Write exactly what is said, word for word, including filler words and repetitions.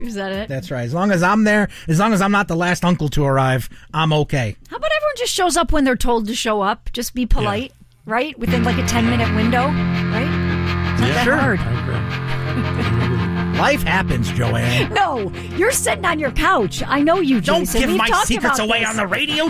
Is that it? That's right. As long as I'm there, as long as I'm not the last uncle to arrive, I'm okay. How about everyone just shows up when they're told to show up? Just be polite, yeah. right? Within like a ten-minute window, right? It's not yeah, that sure. hard. Life happens, Joanne. No, you're sitting on your couch. I know you, Jason. Don't give We've my talked secrets about away this. on the radio,